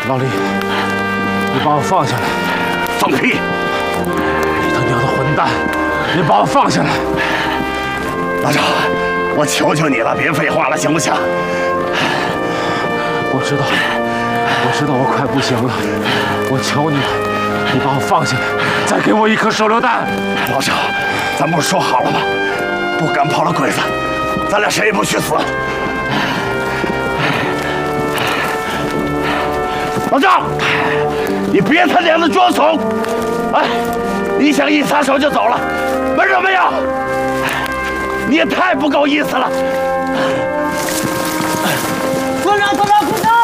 老李，你把我放下来！ 放屁！ 你他娘的混蛋！你把我放下来！ 老赵，我求求你了，别废话了，行不行？ 我知道我快不行了，我求你了，你把我放下来，再给我一颗手榴弹！ 老赵，咱不是说好了吗？不赶跑了鬼子，咱俩谁也不许死。老赵，你别他娘的装怂！哎，你想一撒手就走了，门都没有！你也太不够意思了！